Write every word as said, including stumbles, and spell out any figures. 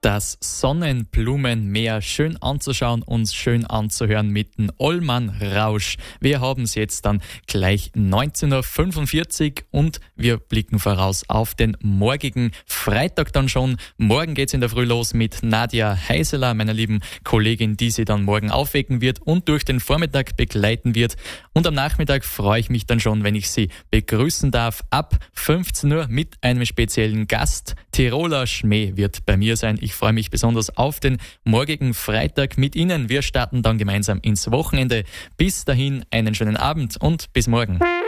Das Sonnenblumenmeer schön anzuschauen, uns schön anzuhören mit dem Ollmann Rausch. Wir haben es jetzt dann gleich neunzehn Uhr fünfundvierzig und wir blicken voraus auf den morgigen Freitag dann schon. Morgen geht's in der Früh los mit Nadja Heiseler, meiner lieben Kollegin, die sie dann morgen aufwecken wird und durch den Vormittag begleiten wird. Und am Nachmittag freue ich mich dann schon, wenn ich sie begrüßen darf, ab fünfzehn Uhr mit einem speziellen Gast. Tiroler Schmäh wird bei mir sein. Ich freue mich besonders auf den morgigen Freitag mit Ihnen. Wir starten dann gemeinsam ins Wochenende. Bis dahin einen schönen Abend und bis morgen.